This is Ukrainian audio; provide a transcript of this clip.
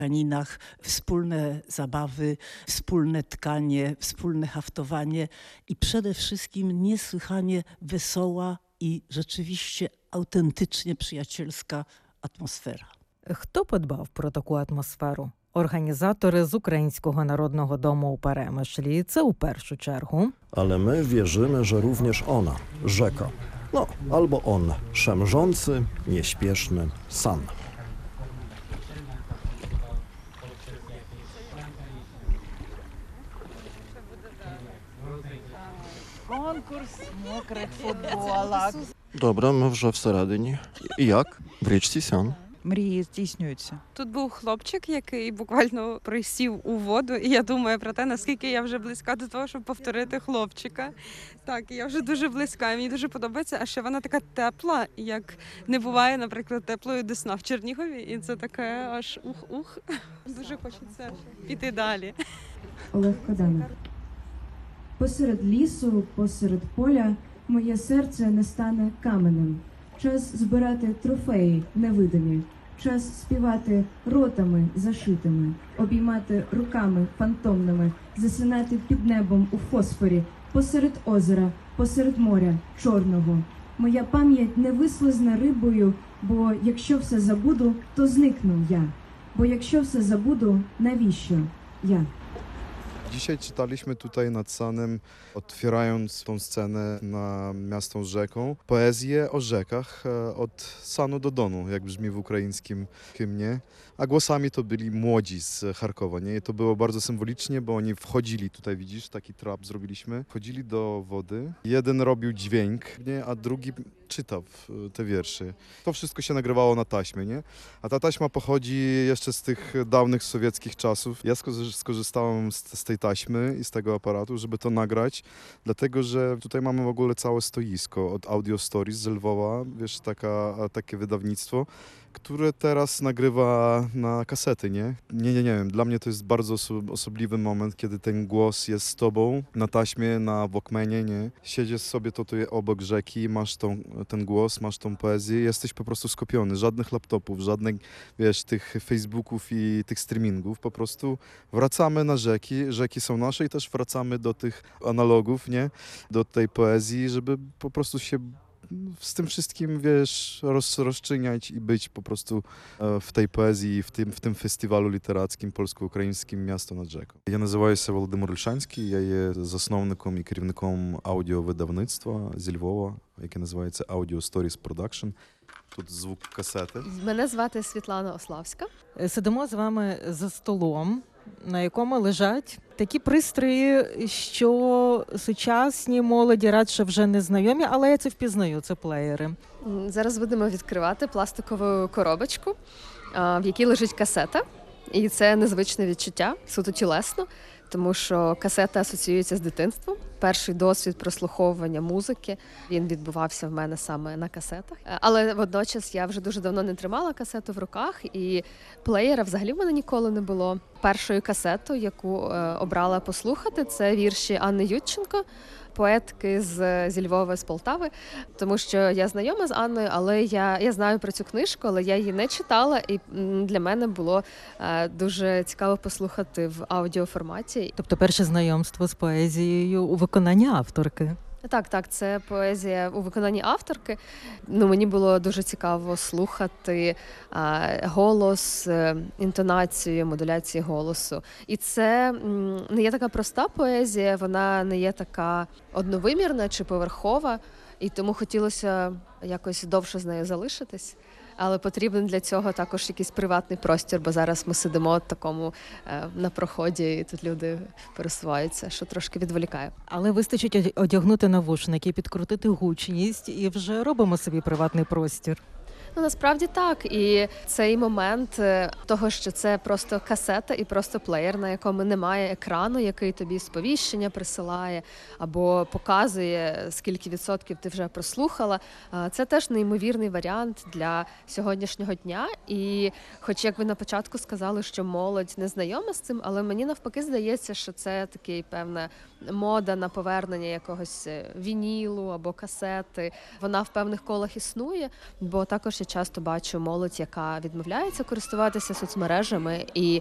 tkaninach, wspólne zabawy, wspólne tkanie, wspólne haftowanie i przede wszystkim niesłychanie wesoła i rzeczywiście autentycznie przyjacielska atmosfera. Хто подбав про таку атмосферу? Організатори з Українського народного дому у Перемишлі – це у першу чергу. Ale my wierzymy, że również ona, rzeka. No, albo on, szemrzący, nieśpieszny san. Конкурс мокрих футболок. Dobra, my вже всередині. І як? В річці Сян. Мрії здійснюються. Тут був хлопчик, який буквально присів у воду, і я думаю про те, наскільки я вже близька до того, щоб повторити хлопчика. Так, я вже дуже близька, і мені дуже подобається, а ще вона така тепла, як не буває, наприклад, теплої Десна в Чернігові, і це таке аж ух-ух. Дуже хочеться піти далі. Олег Каданов. Посеред лісу, посеред поля моє серце не стане каменем. Час збирати трофеї невидимі, час співати ротами зашитими, обіймати руками фантомними, засинати під небом у фосфорі, посеред озера, посеред моря чорного. Моя пам'ять не вислизне рибою, бо якщо все забуду, то зникну я. Бо якщо все забуду, навіщо я? Dzisiaj czytaliśmy tutaj nad Sanem, otwierając tą scenę na miasto z rzeką, poezję o rzekach od Sanu do Donu, jak brzmi w ukraińskim hymnie. A głosami to byli młodzi z Charkowa, nie? I to było bardzo symbolicznie, bo oni wchodzili, tutaj widzisz, taki trap zrobiliśmy, wchodzili do wody. Jeden robił dźwięk, nie? A drugi czytał te wiersze. To wszystko się nagrywało na taśmie, nie? A ta taśma pochodzi jeszcze z tych dawnych sowieckich czasów. Ja skorzystałem z tej taśmy i z tego aparatu, żeby to nagrać, dlatego że tutaj mamy w ogóle całe stoisko od Audio Stories z Lwowa, wiesz, takie wydawnictwo, które teraz nagrywa na kasety, nie? Nie wiem, dla mnie to jest bardzo osobliwy moment, kiedy ten głos jest z tobą na taśmie, na Walkmanie, nie? Siedzisz sobie tutaj obok rzeki, masz ten głos, masz tą poezję, jesteś po prostu skupiony, żadnych laptopów, żadnych, wiesz, tych Facebooków i tych streamingów, po prostu wracamy na rzeki są nasze i też wracamy do tych analogów, nie? Do tej poezji, żeby po prostu się z tym wszystkim, wiesz, rozczyniać i być po prostu w tej poezji, w tym festiwalu literackim polsko-українським «Місто над rzeką». Я називаюся Володимир Ольшанський, я є засновником і керівником аудіовидавництва зі Львова, яке називається Audio Stories Production. Тут звук касети. Мене звати Світлана Ославська. Сидимо з вами за столом, на якому лежать такі пристрої, що сучасні молоді радше вже не знайомі, але я це впізнаю, це плеєри. Зараз будемо відкривати пластикову коробочку, в якій лежить касета. І це незвичне відчуття, суто тілесно, тому що касета асоціюється з дитинством. Перший досвід прослуховування музики, він відбувався в мене саме на касетах. Але водночас я вже дуже давно не тримала касету в руках, і плеєра взагалі в мене ніколи не було. Першою касетою, яку обрала послухати, це вірші Анни Ютченко, поетки зі Львова, з Полтави, тому що я знайома з Анною, але я знаю про цю книжку, але я її не читала, і для мене було дуже цікаво послухати в аудіоформаті. Тобто перше знайомство з поезією у виконанні авторки. Так, це поезія у виконанні авторки. Мені було дуже цікаво слухати голос, інтонацію, модуляцію голосу. І це не є така проста поезія, вона не є така одновимірна чи поверхова, і тому хотілося якось довше з нею залишитись. Але потрібен для цього також якийсь приватний простір, бо зараз ми сидимо в такому на проході, і тут люди пересуваються, що трошки відволікає. Але вистачить одягнути навушники, підкрутити гучність і вже робимо собі приватний простір. Насправді так. І цей момент того, що це просто касета і просто плеєр, на якому немає екрану, який тобі сповіщення присилає або показує, скільки відсотків ти вже прослухала, це теж неймовірний варіант для сьогоднішнього дня. І хоч, як ви на початку сказали, що молодь не знайома з цим, але мені навпаки здається, що це такий певна мода на повернення якогось вінілу або касети. Вона в певних колах існує, бо також часто бачу молодь, яка відмовляється користуватися соцмережами і